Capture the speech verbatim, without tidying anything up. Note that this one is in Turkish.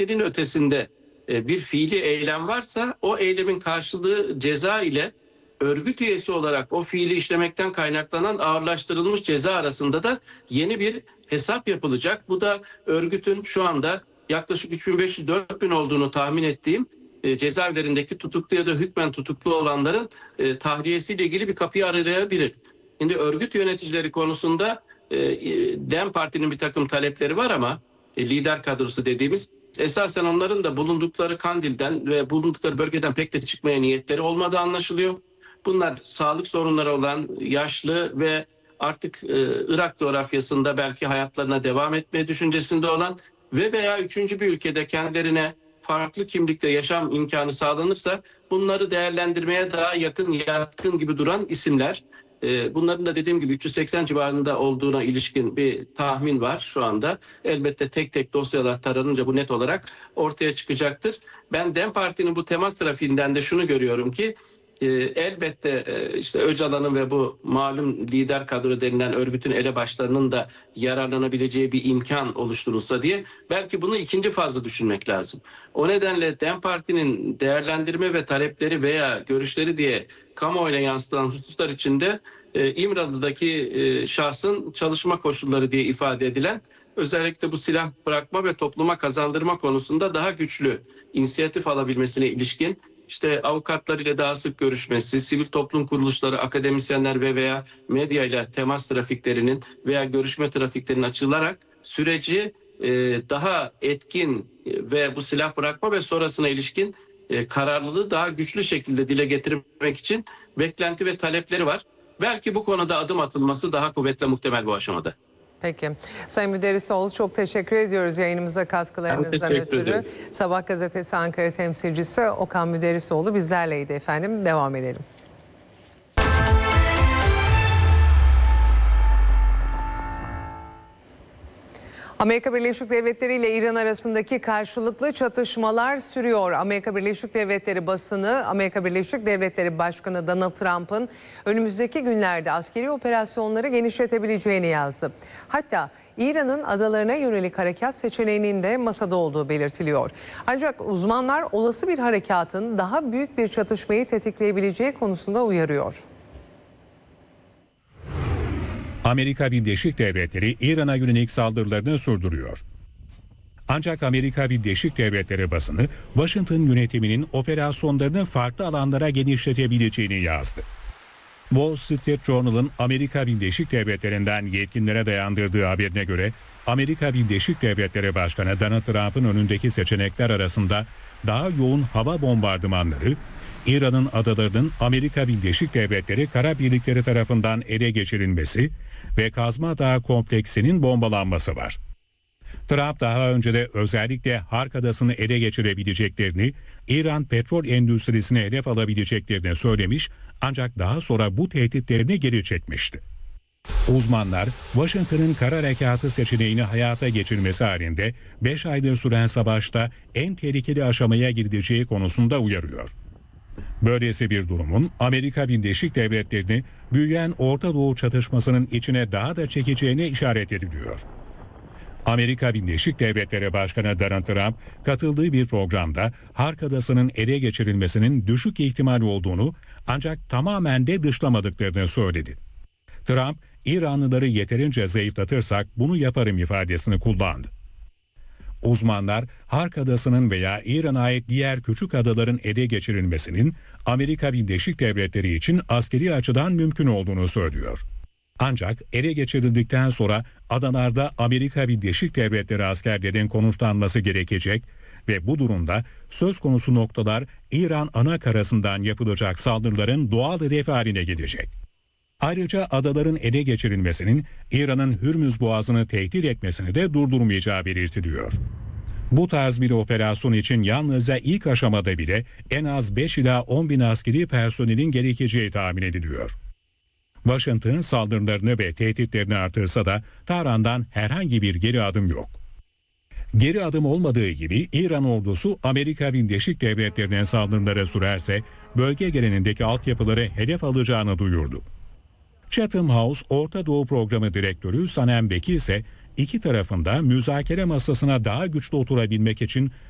fiilinin ötesinde e, bir fiili eylem varsa o eylemin karşılığı ceza ile örgüt üyesi olarak o fiili işlemekten kaynaklanan ağırlaştırılmış ceza arasında da yeni bir hesap yapılacak. Bu da örgütün şu anda yaklaşık üç bin beş yüz dört bin olduğunu tahmin ettiğim e, cezaevlerindeki tutuklu ya da hükmen tutuklu olanların e, tahriyesiyle ilgili bir kapıyı arayabilir. Şimdi örgüt yöneticileri konusunda e, DEM Parti'nin bir takım talepleri var ama e, lider kadrosu dediğimiz esasen onların da bulundukları Kandil'den ve bulundukları bölgeden pek de çıkmaya niyetleri olmadığı anlaşılıyor. Bunlar sağlık sorunları olan, yaşlı ve artık e, Irak coğrafyasında belki hayatlarına devam etmeye düşüncesinde olan ve veya üçüncü bir ülkede kendilerine farklı kimlikle yaşam imkanı sağlanırsa bunları değerlendirmeye daha yakın, yatkın gibi duran isimler. E, bunların da dediğim gibi üç yüz seksen civarında olduğuna ilişkin bir tahmin var şu anda. Elbette tek tek dosyalar taranınca bu net olarak ortaya çıkacaktır. Ben DEM Parti'nin bu temas trafiğinden de şunu görüyorum ki e, elbette e, işte Öcalan'ın ve bu malum lider kadro denilen örgütün elebaşlarının da yararlanabileceği bir imkan oluşturulsa diye belki bunu ikinci fazla düşünmek lazım. O nedenle DEM Parti'nin değerlendirme ve talepleri veya görüşleri diye kamuoyuna yansıtılan hususlar içinde e, İmralı'daki e, şahsın çalışma koşulları diye ifade edilen özellikle bu silah bırakma ve topluma kazandırma konusunda daha güçlü inisiyatif alabilmesine ilişkin işte avukatlar ile daha sık görüşmesi, sivil toplum kuruluşları, akademisyenler ve veya medya ile temas trafiklerinin veya görüşme trafiklerinin açılarak süreci e, daha etkin ve bu silah bırakma ve sonrasına ilişkin e, kararlılığı daha güçlü şekilde dile getirmek için beklenti ve talepleri var. Belki bu konuda adım atılması daha kuvvetle muhtemel bu aşamada. Peki. Sayın Müderrisoğlu çok teşekkür ediyoruz yayınımıza katkılarınızdan ötürü. Ederim. Sabah gazetesi Ankara temsilcisi Okan Müderrisoğlu bizlerleydi efendim. Devam edelim. Amerika Birleşik Devletleri ile İran arasındaki karşılıklı çatışmalar sürüyor. Amerika Birleşik Devletleri basını, Amerika Birleşik Devletleri Başkanı Donald Trump'ın önümüzdeki günlerde askeri operasyonları genişletebileceğini yazdı. Hatta İran'ın adalarına yönelik harekat seçeneğinin de masada olduğu belirtiliyor. Ancak uzmanlar olası bir harekatın daha büyük bir çatışmayı tetikleyebileceği konusunda uyarıyor. Amerika Birleşik Devletleri İran'a yönelik saldırılarını sürdürüyor. Ancak Amerika Birleşik Devletleri basını Washington yönetiminin operasyonlarını farklı alanlara genişletebileceğini yazdı. Wall Street Journal'ın Amerika Birleşik Devletleri'nden yetkililere dayandırdığı haberine göre Amerika Birleşik Devletleri Başkanı Donald Trump'ın önündeki seçenekler arasında daha yoğun hava bombardımanları, İran'ın adalarının Amerika Birleşik Devletleri kara birlikleri tarafından ele geçirilmesi ve Kazma Dağı kompleksinin bombalanması var. Trump daha önce de özellikle Hark Adası'nı ele geçirebileceklerini, İran petrol endüstrisine hedef alabileceklerini söylemiş ancak daha sonra bu tehditlerini geri çekmişti. Uzmanlar Washington'ın kara harekatı seçeneğini hayata geçirmesi halinde beş aydır süren savaşta en tehlikeli aşamaya gidileceği konusunda uyarıyor. Böylesi bir durumun Amerika Birleşik Devletleri'ni büyüyen Orta Doğu çatışmasının içine daha da çekeceğine işaret ediliyor. Amerika Birleşik Devletleri Başkanı Donald Trump katıldığı bir programda Hark Adası'nın ele geçirilmesinin düşük ihtimal olduğunu ancak tamamen de dışlamadıklarını söyledi. Trump, İranlıları yeterince zayıflatırsak bunu yaparım ifadesini kullandı. Uzmanlar Hark Adası'nın veya İran'a ait diğer küçük adaların ele geçirilmesinin Amerika Birleşik Devletleri için askeri açıdan mümkün olduğunu söylüyor. Ancak ele geçirildikten sonra adalarda Amerika Birleşik Devletleri askerlerin konuşlanması gerekecek ve bu durumda söz konusu noktalar İran ana karasından yapılacak saldırıların doğal hedefi haline gelecek. Ayrıca adaların ele geçirilmesinin İran'ın Hürmüz Boğazı'nı tehdit etmesini de durdurmayacağı belirtiliyor. Bu tarz bir operasyon için yalnızca ilk aşamada bile en az beş ila on bin askeri personelin gerekeceği tahmin ediliyor. Washington saldırılarını ve tehditlerini artırsa da Tahran'dan herhangi bir geri adım yok. Geri adım olmadığı gibi İran ordusu Amerika Birleşik Devletleri'ne saldırıları sürerse bölge genelindeki altyapıları hedef alacağını duyurdu. Chatham House Orta Doğu Programı Direktörü Sanem Beki ise iki tarafında müzakere masasına daha güçlü oturabilmek için